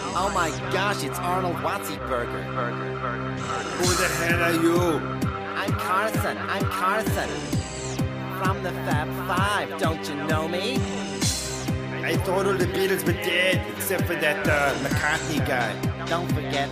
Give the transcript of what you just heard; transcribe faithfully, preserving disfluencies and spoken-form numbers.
Oh my gosh, it's Arnold Watzenberger. Who the hell are you? I'm Carson, I'm Carson. From the Fab Five, don't you know me? I thought all the Beatles were dead, except for that uh, McCartney guy. Don't forget